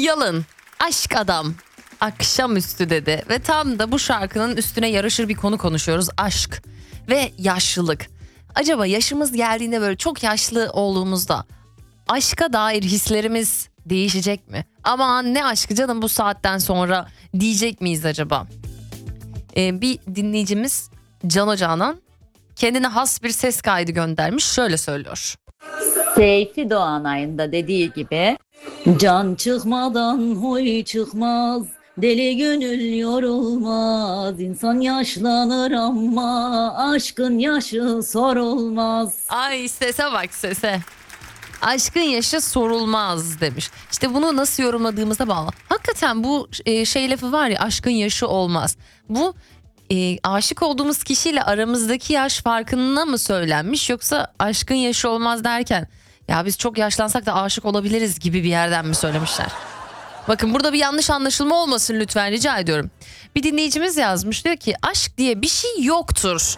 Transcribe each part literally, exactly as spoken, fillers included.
Yalın, Aşk Adam, Akşamüstü dedi ve tam da bu şarkının üstüne yarışır bir konu konuşuyoruz. Aşk ve yaşlılık. Acaba yaşımız geldiğinde böyle çok yaşlı olduğumuzda aşka dair hislerimiz değişecek mi? Aman ne aşkı canım bu saatten sonra diyecek miyiz acaba? Ee, bir dinleyicimiz Can Canan kendine has bir ses kaydı göndermiş, şöyle söylüyor. Seyfi Doğanay'ın da dediği gibi can çıkmadan huy çıkmaz, deli gönül yorulmaz, insan yaşlanır ama aşkın yaşı sorulmaz. Ay sese bak sese. Aşkın yaşı sorulmaz demiş. İşte bunu nasıl yorumladığımıza bağlı. Hakikaten bu e, şey lafı var ya, aşkın yaşı olmaz. Bu e, aşık olduğumuz kişiyle aramızdaki yaş farkına mı söylenmiş, yoksa aşkın yaşı olmaz derken ya biz çok yaşlansak da aşık olabiliriz gibi bir yerden mi söylemişler? Bakın burada bir yanlış anlaşılma olmasın lütfen, rica ediyorum. Bir dinleyicimiz yazmış, diyor ki aşk diye bir şey yoktur.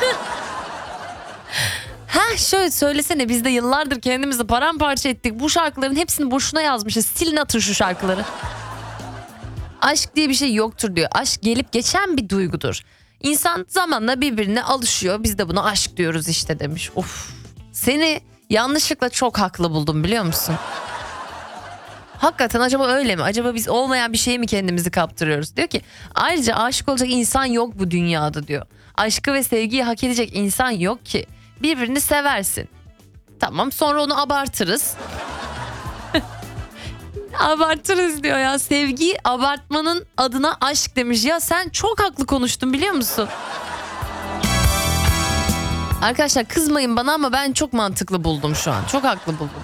Ha şöyle söylesene, biz de yıllardır kendimizi paramparça ettik. Bu şarkıların hepsini boşuna yazmışız. Silin atın şu şarkıları. Aşk diye bir şey yoktur diyor. Aşk gelip geçen bir duygudur. İnsan zamanla birbirine alışıyor. Biz de buna aşk diyoruz işte demiş. Of. Seni yanlışlıkla çok haklı buldum biliyor musun? Hakikaten acaba öyle mi? Acaba biz olmayan bir şeye mi kendimizi kaptırıyoruz? Diyor ki ayrıca aşık olacak insan yok bu dünyada diyor. Aşkı ve sevgiyi hak edecek insan yok ki. Birbirini seversin. Tamam, sonra onu abartırız. Abartırız diyor ya. Sevgiyi abartmanın adına aşk demiş. Ya sen çok haklı konuştun biliyor musun? Arkadaşlar kızmayın bana ama ben çok mantıklı buldum şu an. Çok haklı buldum.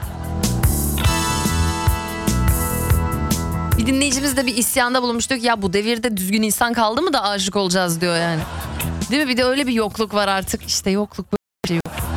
Bir dinleyicimiz de bir isyanda bulunmuş, diyor ki ya bu devirde düzgün insan kaldı mı da aşık olacağız diyor yani. Değil mi? Bir de öyle bir yokluk var artık. İşte yokluk böyle bir şey yok.